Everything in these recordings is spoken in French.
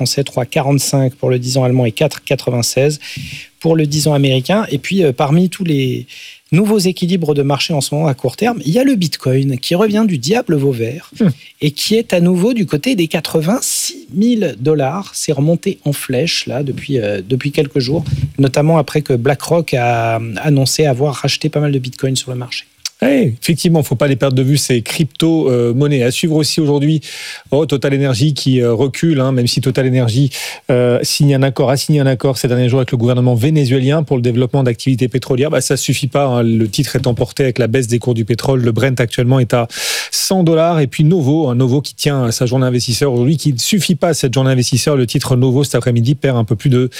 français, 3,45 pour le 10 ans allemand et 4,96 pour le 10 ans américain. Et puis, parmi tous les nouveaux équilibres de marché en ce moment à court terme, il y a le Bitcoin qui revient du diable Vauvert et qui est à nouveau du côté des 86 000 $. C'est remonté en flèche là depuis quelques jours, notamment après que BlackRock a annoncé avoir racheté pas mal de Bitcoin sur le marché. Hey, effectivement, il ne faut pas les perdre de vue, ces crypto-monnaies. À suivre aussi aujourd'hui, Total Energy qui recule, même si Total Energy a signé un accord ces derniers jours avec le gouvernement vénézuélien pour le développement d'activités pétrolières. Ça ne suffit pas, le titre est emporté avec la baisse des cours du pétrole. Le Brent actuellement est à $100. Et puis Novo qui tient sa journée investisseur aujourd'hui, qui ne suffit pas à cette journée investisseur. Le titre Novo cet après-midi perd un peu plus de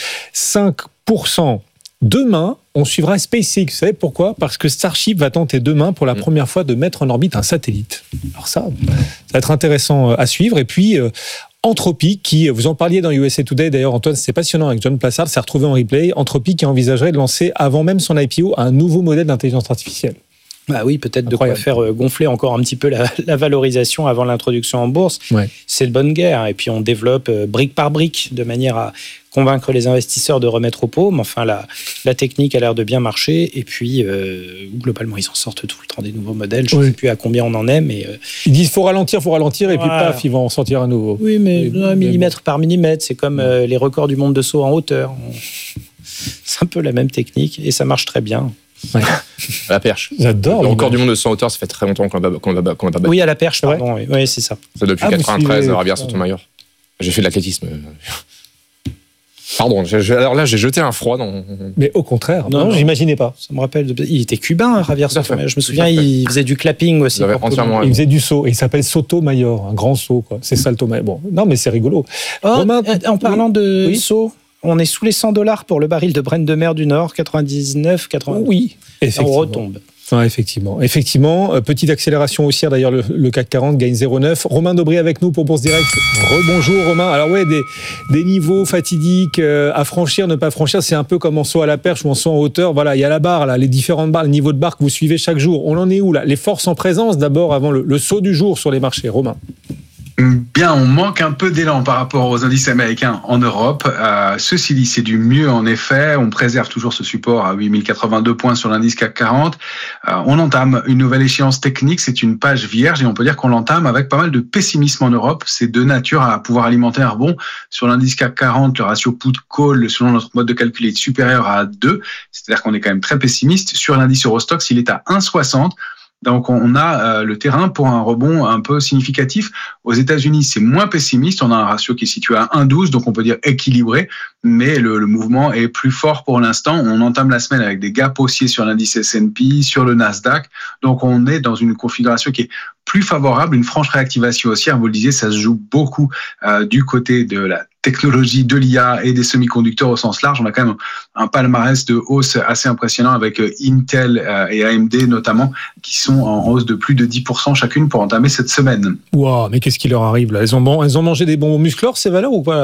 5%. Demain, on suivra SpaceX. Vous savez pourquoi ? Parce que Starship va tenter demain pour la première fois de mettre en orbite un satellite. Alors ça va être intéressant à suivre. Et puis, Anthropic, qui, vous en parliez dans USA Today, d'ailleurs Antoine, c'est passionnant avec John Plassard, s'est retrouvé en replay. Anthropic qui envisagerait de lancer, avant même son IPO, un nouveau modèle d'intelligence artificielle. Oui, peut-être incroyable. De quoi faire gonfler encore un petit peu la valorisation avant l'introduction en bourse. Ouais. C'est de bonne guerre. Et puis on développe brique par brique de manière à convaincre les investisseurs de remettre au pot. Mais enfin, la technique a l'air de bien marcher. Et puis, globalement, ils en sortent tout le temps des nouveaux modèles. Je ne sais plus à combien on en est. Mais ils disent faut ralentir. Et puis paf, ils vont en sortir un nouveau. Oui, mais millimètre par millimètre. C'est comme les records du monde de saut en hauteur. C'est un peu la même technique. Et ça marche très bien. Ouais. À la perche. J'adore. Le record du monde de 100 hauteur, ça fait très longtemps qu'on l'a pas battu. Oui, à la perche, pardon. Oui, c'est ça. C'est depuis 93, Javier Sotomayor. J'ai fait de l'athlétisme. Pardon, alors là, j'ai jeté un froid dans... Mais au contraire, non, j'imaginais pas. Ça me rappelle, il était cubain, Javier Sotomayor. Je me souviens, il faisait du clapping aussi. Il faisait du saut, et il s'appelle Sotomayor, un grand saut, quoi. C'est ça le Sotomayor. Bon, non, mais c'est rigolo. En parlant de saut, on est sous les $100 pour le baril de Brent de mer du Nord, 99, 80. Oui, effectivement. On retombe. Ouais, effectivement. Petite accélération haussière, d'ailleurs, le CAC 40 gagne 0,9. Romain Dobré avec nous pour Bourse Direct. Rebonjour Romain. Alors des niveaux fatidiques à franchir, ne pas franchir, c'est un peu comme en saut à la perche ou en saut en hauteur. Voilà, il y a la barre, là, les différentes barres, le niveau de barre que vous suivez chaque jour. On en est où là ? Les forces en présence d'abord avant le saut du jour sur les marchés. Romain. Bien, on manque un peu d'élan par rapport aux indices américains en Europe. Ceci dit, c'est du mieux en effet. On préserve toujours ce support à 8082 points sur l'indice CAC 40. On entame une nouvelle échéance technique. C'est une page vierge et on peut dire qu'on l'entame avec pas mal de pessimisme en Europe. C'est de nature à pouvoir alimenter un rebond. Sur l'indice CAC 40, le ratio put-call, selon notre mode de calcul, est supérieur à 2. C'est-à-dire qu'on est quand même très pessimiste. Sur l'indice Eurostoxx, il est à 1,60. Donc, on a le terrain pour un rebond un peu significatif. Aux États-Unis, c'est moins pessimiste. On a un ratio qui est situé à 1,12, donc on peut dire équilibré. Mais le mouvement est plus fort pour l'instant. On entame la semaine avec des gaps haussiers sur l'indice S&P, sur le Nasdaq. Donc, on est dans une configuration qui est plus favorable, une franche réactivation haussière. Vous le disiez, ça se joue beaucoup du côté de la technologie, de l'IA et des semi-conducteurs au sens large. On a quand même un palmarès de hausse assez impressionnant avec Intel et AMD notamment, qui sont en hausse de plus de 10% chacune pour entamer cette semaine. Wow, mais qu'est-ce qui leur arrive là ? Elles ont mangé des bonbons musclores, ces valeurs ou pas ?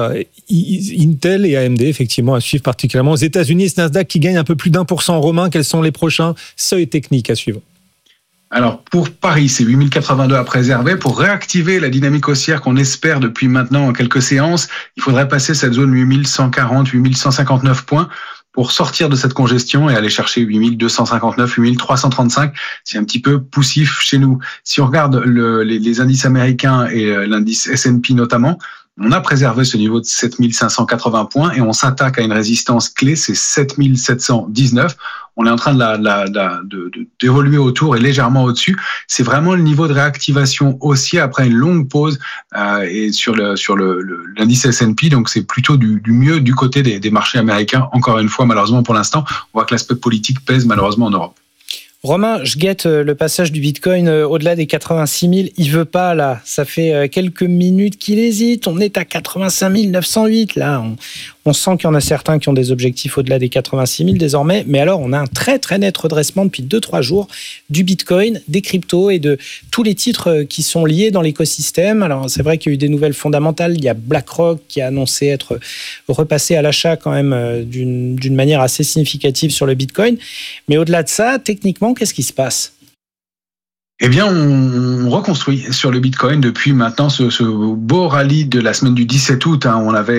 Intel et AMD, effectivement, à suivre particulièrement. Aux États-Unis, ce Nasdaq qui gagne un peu plus d'1%. Romain, quels sont les prochains seuils techniques à suivre ? Alors, pour Paris, c'est 8082 à préserver. Pour réactiver la dynamique haussière qu'on espère depuis maintenant quelques séances, il faudrait passer cette zone 8140, 8159 points pour sortir de cette congestion et aller chercher 8259, 8335. C'est un petit peu poussif chez nous. Si on regarde les indices américains et l'indice S&P notamment, on a préservé ce niveau de 7580 points et on s'attaque à une résistance clé, c'est 7719. On est en train d'évoluer autour et légèrement au-dessus. C'est vraiment le niveau de réactivation haussier après une longue pause et sur l'indice S&P. Donc c'est plutôt du mieux du côté des marchés américains. Encore une fois, malheureusement pour l'instant, on voit que l'aspect politique pèse malheureusement en Europe. Romain, je guette le passage du Bitcoin au-delà des 86 000. Il veut pas, là. Ça fait quelques minutes qu'il hésite. On est à 85 908, là. On sent qu'il y en a certains qui ont des objectifs au-delà des 86 000 désormais. Mais alors, on a un très, très net redressement depuis 2-3 jours du Bitcoin, des cryptos et de tous les titres qui sont liés dans l'écosystème. Alors, c'est vrai qu'il y a eu des nouvelles fondamentales. Il y a BlackRock qui a annoncé être repassé à l'achat quand même d'une manière assez significative sur le Bitcoin. Mais au-delà de ça, techniquement, qu'est-ce qui se passe ? Eh bien, on reconstruit sur le Bitcoin depuis maintenant ce beau rallye de la semaine du 17 août. On avait